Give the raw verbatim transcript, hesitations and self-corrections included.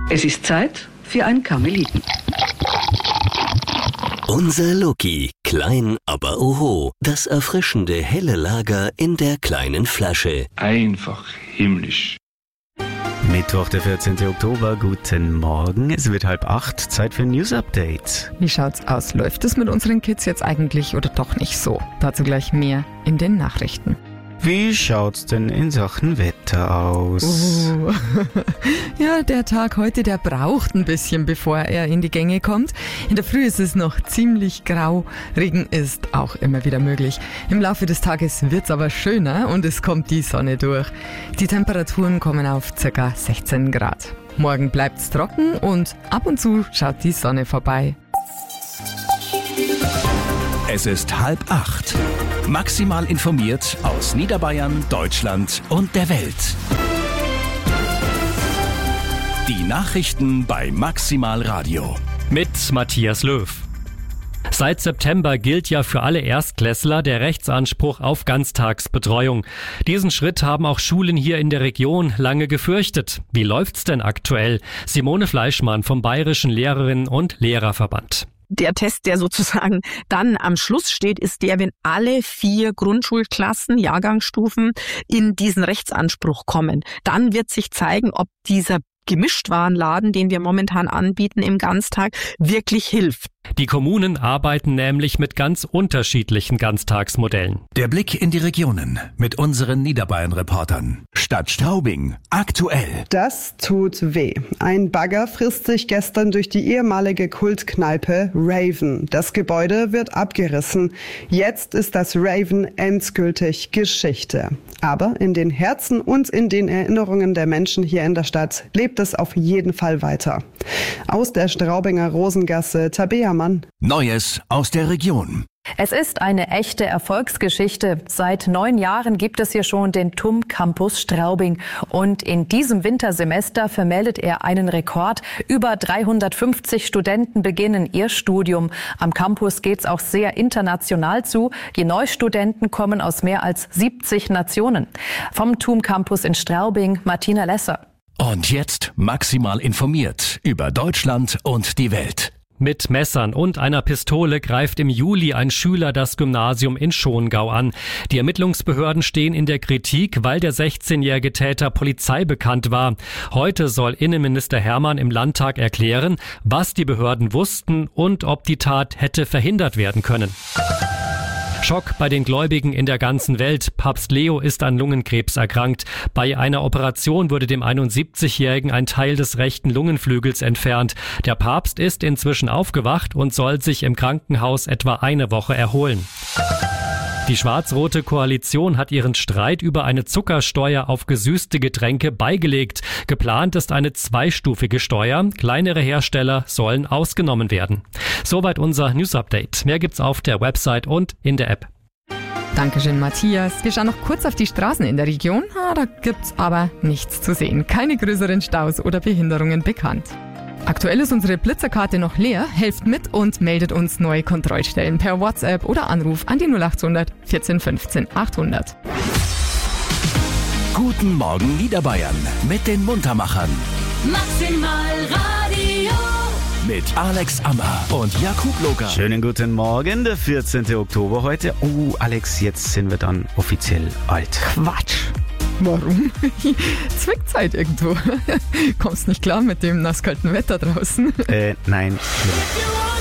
Es ist Zeit für ein Karmeliten. Unser Loki, klein aber oho, das erfrischende helle Lager in der kleinen Flasche. Einfach himmlisch. Mittwoch, der vierzehnten Oktober, guten Morgen. Es wird halb acht, Zeit für ein News-Update. Wie schaut's aus? Läuft es mit unseren Kids jetzt eigentlich oder doch nicht so? Dazu gleich mehr in den Nachrichten. Wie schaut's denn in Sachen Wetter aus? Oh. Ja, der Tag heute, der braucht ein bisschen, bevor er in die Gänge kommt. In der Früh ist es noch ziemlich grau. Regen ist auch immer wieder möglich. Im Laufe des Tages wird's aber schöner und es kommt die Sonne durch. Die Temperaturen kommen auf ca. sechzehn Grad. Morgen bleibt's trocken und ab und zu schaut die Sonne vorbei. Es ist halb acht. Maximal informiert aus Niederbayern, Deutschland und der Welt. Die Nachrichten bei Maximal Radio. Mit Matthias Löw. Seit September gilt ja für alle Erstklässler der Rechtsanspruch auf Ganztagsbetreuung. Diesen Schritt haben auch Schulen hier in der Region lange gefürchtet. Wie läuft's denn aktuell? Simone Fleischmann vom Bayerischen Lehrerinnen- und Lehrerverband. Der Test, der sozusagen dann am Schluss steht, ist der, wenn alle vier Grundschulklassen, Jahrgangsstufen in diesen Rechtsanspruch kommen. Dann wird sich zeigen, ob dieser Gemischtwarenladen, den wir momentan anbieten im Ganztag, wirklich hilft. Die Kommunen arbeiten nämlich mit ganz unterschiedlichen Ganztagsmodellen. Der Blick in die Regionen mit unseren Niederbayern-Reportern. Stadt Straubing, aktuell. Das tut weh. Ein Bagger frisst sich gestern durch die ehemalige Kultkneipe Raven. Das Gebäude wird abgerissen. Jetzt ist das Raven endgültig Geschichte. Aber in den Herzen und in den Erinnerungen der Menschen hier in der Stadt lebt es auf jeden Fall weiter. Aus der Straubinger Rosengasse, Tabea Mann. Neues aus der Region. Es ist eine echte Erfolgsgeschichte. Seit neun Jahren gibt es hier schon den T U M Campus Straubing. Und in diesem Wintersemester vermeldet er einen Rekord. Über dreihundertfünfzig Studenten beginnen ihr Studium. Am Campus geht's auch sehr international zu. Die Neustudenten kommen aus mehr als siebzig Nationen. Vom T U M Campus in Straubing, Martina Lesser. Und jetzt maximal informiert über Deutschland und die Welt. Mit Messern und einer Pistole greift im Juli ein Schüler das Gymnasium in Schongau an. Die Ermittlungsbehörden stehen in der Kritik, weil der sechzehnjährige Täter polizeibekannt war. Heute soll Innenminister Hermann im Landtag erklären, was die Behörden wussten und ob die Tat hätte verhindert werden können. Schock bei den Gläubigen in der ganzen Welt. Papst Leo ist an Lungenkrebs erkrankt. Bei einer Operation wurde dem einundsiebzigjährigen ein Teil des rechten Lungenflügels entfernt. Der Papst ist inzwischen aufgewacht und soll sich im Krankenhaus etwa eine Woche erholen. Die schwarz-rote Koalition hat ihren Streit über eine Zuckersteuer auf gesüßte Getränke beigelegt. Geplant ist eine zweistufige Steuer. Kleinere Hersteller sollen ausgenommen werden. Soweit unser News-Update. Mehr gibt's auf der Website und in der App. Dankeschön, Matthias. Wir schauen noch kurz auf die Straßen in der Region. Ah, da gibt's aber nichts zu sehen. Keine größeren Staus oder Behinderungen bekannt. Aktuell ist unsere Blitzerkarte noch leer. Helft mit und meldet uns neue Kontrollstellen per WhatsApp oder Anruf an die null achthundert vierzehn fünfzehn achthundert. Guten Morgen Niederbayern mit den Muntermachern. Maximal Radio. Mit Alex Ammer und Jakub Loger. Schönen guten Morgen, der vierzehnten Oktober heute. Oh, Alex, jetzt sind wir dann offiziell alt. Quatsch. Warum? Zwickt's halt irgendwo. Kommst nicht klar mit dem nasskalten Wetter draußen? Äh, nein.